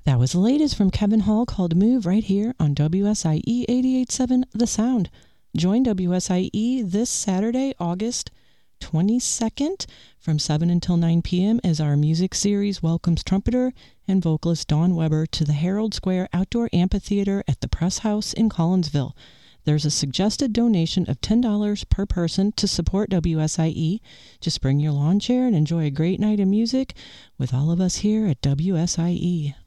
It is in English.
That was the latest from Kevin Hall called Move right here on WSIE 88.7 The Sound. Join WSIE this Saturday, August 22nd from 7 until 9 p.m. as our music series welcomes trumpeter and vocalist Dawn Weber to the Herald Square Outdoor Amphitheater at the Press House in Collinsville. There's a suggested donation of $10 per person to support WSIE. Just bring your lawn chair and enjoy a great night of music with all of us here at WSIE.